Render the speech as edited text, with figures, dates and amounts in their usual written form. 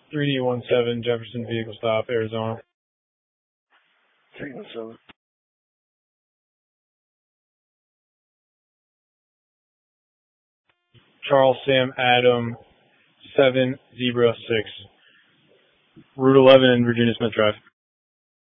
3D17 Jefferson vehicle stop, Arizona. Taking 7. Charles Sam Adam 706. Route 11 in Virginia Smith Drive.